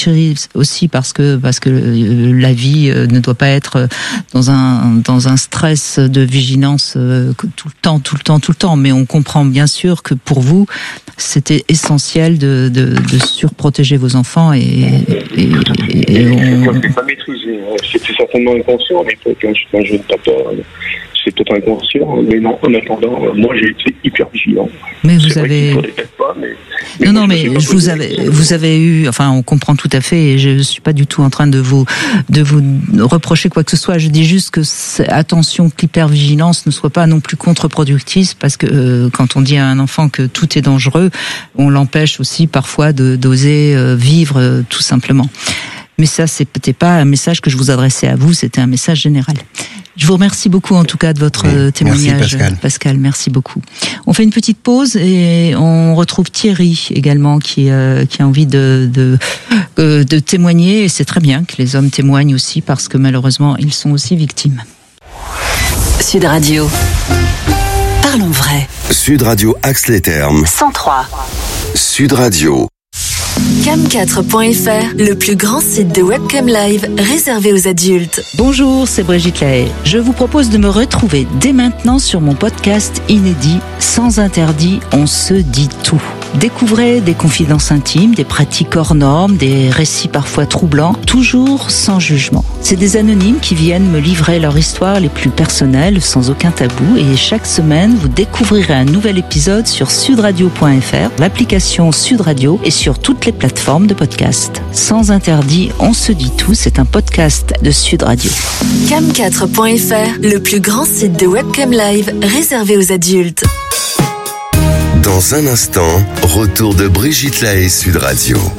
Reeves aussi parce que la vie ne doit pas être dans un stress de vigilance tout le temps. Mais on comprend bien sûr que pour vous, c'était essentiel de surprotéger vos enfants C'est pas maîtrisé. C'était certainement inconscient à l'époque. Je suis un jeune papa. C'est peut-être inconscient, mais non, en attendant, moi j'ai été hyper vigilant. Mais vous avez... vous avez eu, enfin on comprend tout à fait, et je suis pas du tout en train de vous reprocher quoi que ce soit, je dis juste que attention que l'hypervigilance ne soit pas non plus contre-productive, parce que quand on dit à un enfant que tout est dangereux, on l'empêche aussi parfois d'oser vivre tout simplement. Mais ça, c'est peut-être pas un message que je vous adressais à vous, c'était un message général. Je vous remercie beaucoup en tout cas de votre témoignage, merci Pascal. Merci beaucoup. On fait une petite pause et on retrouve Thierry également qui a envie de témoigner, et c'est très bien que les hommes témoignent aussi parce que malheureusement ils sont aussi victimes. Sud Radio. Parlons vrai. Sud Radio Axe-les Thermes 103. Sud Radio. Cam4.fr, le plus grand site de webcam live réservé aux adultes. Bonjour, c'est Brigitte Lahaye. Je vous propose de me retrouver dès maintenant sur mon podcast inédit Sans interdit, on se dit tout. Découvrez des confidences intimes, des pratiques hors normes, des récits parfois troublants, toujours sans jugement. C'est des anonymes qui viennent me livrer leur histoire les plus personnelles, sans aucun tabou, et chaque semaine, vous découvrirez un nouvel épisode sur sudradio.fr, l'application Sud Radio et sur toutes les plateformes de podcast. Sans interdit, on se dit tout, c'est un podcast de Sud Radio. Cam4.fr, le plus grand site de webcam live réservé aux adultes. Dans un instant, retour de Brigitte Lahaye Sud Radio.